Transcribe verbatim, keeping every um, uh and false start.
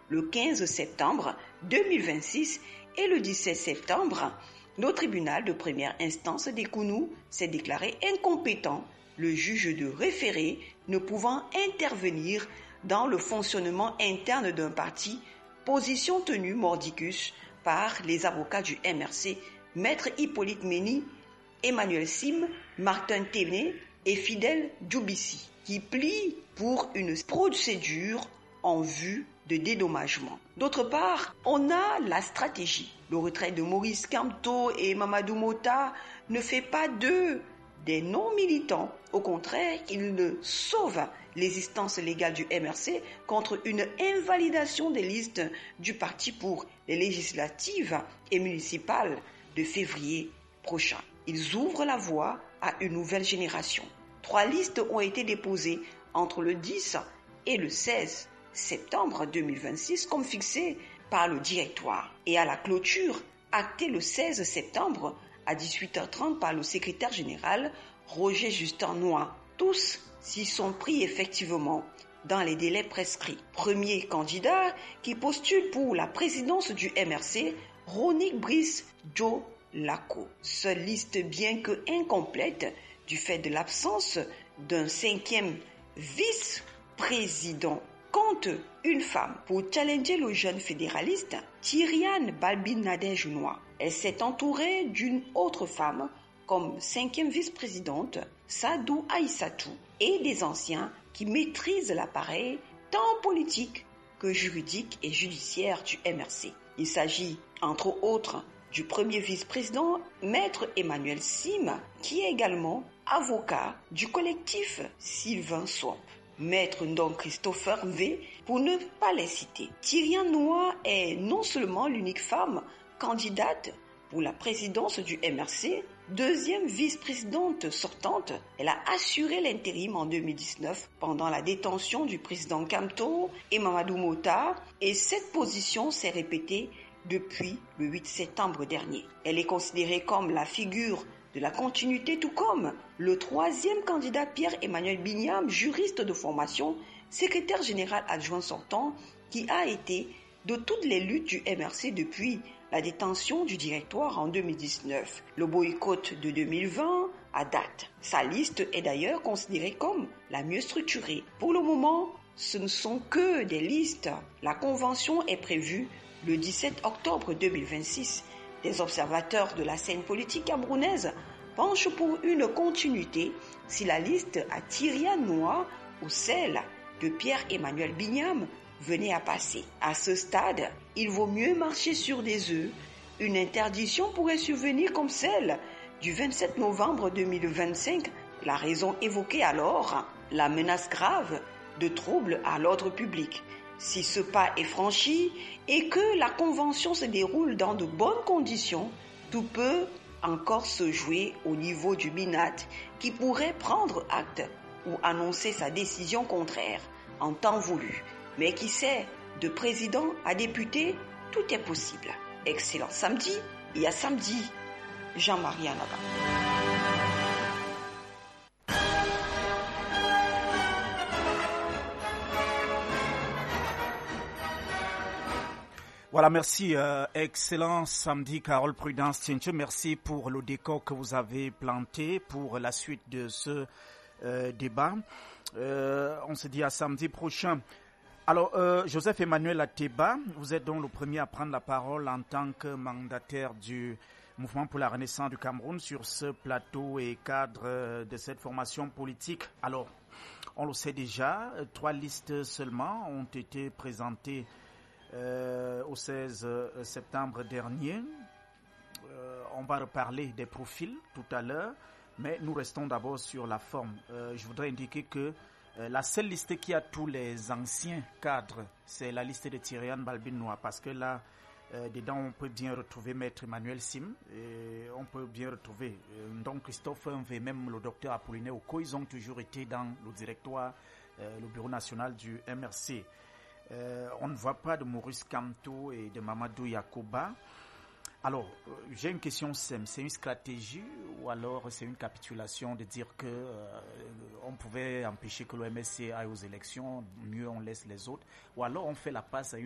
le quinze septembre deux mille vingt-six et le dix-sept septembre, le tribunal de première instance des Kounou s'est déclaré incompétent, le juge de référé ne pouvant intervenir dans le fonctionnement interne d'un parti, position tenue mordicus par les avocats du M R C, Maître Hippolyte Mény, Emmanuel Sim, Martin Téné et Fidèle Djoubissi, qui plient pour une procédure en vue de dédommagement. D'autre part, on a la stratégie. Le retrait de Maurice Kamto et Mamadou Mota ne fait pas d'eux des non-militants. Au contraire, il sauve l'existence légale du M R C contre une invalidation des listes du parti pour les législatives et municipales de février prochain. Ils ouvrent la voie à une nouvelle génération. Trois listes ont été déposées entre le dix et le seize septembre deux mille vingt-six comme fixé par le directoire et à la clôture actée le seize septembre à dix-huit heures trente par le secrétaire général Roger Justin Noir. Tous s'y sont pris effectivement dans les délais prescrits. Premier candidat qui postule pour la présidence du M R C, Ronick Brice Joe Laco. Seule liste bien que incomplète du fait de l'absence d'un cinquième vice-président compte une femme pour challenger le jeune fédéraliste Tyriane Balbine Nadège Noir. Elle s'est entourée d'une autre femme comme cinquième vice-présidente, Sadou Aïssatou, et des anciens qui maîtrisent l'appareil tant politique que juridique et judiciaire du M R C. Il s'agit, entre autres, du premier vice-président, Maître Emmanuel Sim, qui est également avocat du collectif Sylvain Swamp. Maître Ndong Christopher V, pour ne pas les citer. Tyriane Noir est non seulement l'unique femme candidate pour la présidence du M R C, deuxième vice-présidente sortante, elle a assuré l'intérim en deux mille dix-neuf pendant la détention du président Kamto et Mamadou Mota, et cette position s'est répétée depuis le huit septembre dernier. Elle est considérée comme la figure de la continuité, tout comme le troisième candidat Pierre-Emmanuel Bignam, juriste de formation, secrétaire général adjoint sortant, qui a été de toutes les luttes du M R C depuis la détention du directoire en deux mille dix-neuf, le boycott de deux mille vingt à date. Sa liste est d'ailleurs considérée comme la mieux structurée. Pour le moment, ce ne sont que des listes. La convention est prévue le dix-sept octobre deux mille vingt-six. Des observateurs de la scène politique camerounaise penchent pour une continuité si la liste à Tyriane Noir ou celle de Pierre-Emmanuel Bignam venait à passer. À ce stade, il vaut mieux marcher sur des œufs. Une interdiction pourrait survenir comme celle du vingt-sept novembre deux mille vingt-cinq. La raison évoquée alors, la menace grave de troubles à l'ordre public. Si ce pas est franchi et que la convention se déroule dans de bonnes conditions, tout peut encore se jouer au niveau du M I N A T qui pourrait prendre acte ou annoncer sa décision contraire en temps voulu. Mais qui sait, de président à député, tout est possible. Excellent samedi et à samedi, Jean-Marie Anaba. Voilà, merci. Euh, excellent samedi, Carole Prudence Tienche. Merci pour le décor que vous avez planté pour la suite de ce euh, débat. Euh, on se dit à samedi prochain. Alors, euh, Joseph Emmanuel Ateba, vous êtes donc le premier à prendre la parole en tant que mandataire du Mouvement pour la Renaissance du Cameroun sur ce plateau et cadre de cette formation politique. Alors, on le sait déjà, trois listes seulement ont été présentées Euh, au seize septembre dernier. Euh, on va reparler des profils tout à l'heure, mais nous restons d'abord sur la forme. Euh, je voudrais indiquer que euh, la seule liste qui a tous les anciens cadres, c'est la liste de Tyriane Balbine Noir, parce que là, euh, dedans, on peut bien retrouver Maître Emmanuel Sim, et on peut bien retrouver euh, donc Christophe et même le docteur Apollinaire Oko. Ils ont toujours été dans le directoire, euh, le bureau national du M R C. Euh, on ne voit pas de Maurice Kamto et de Mamadou Yakuba. Alors, euh, j'ai une question simple. C'est une stratégie ou alors c'est une capitulation de dire que euh, on pouvait empêcher que l'O M S C aille aux élections, mieux on laisse les autres, ou alors on fait la passe à une